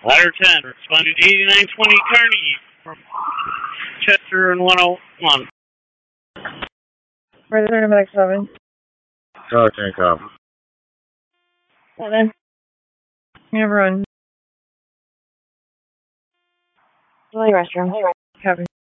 Ladder 10, responding 8920 Kearney from Chester and 101. Where's the number 7? Oh, tank off. 7. Everyone. Restroom. Kevin.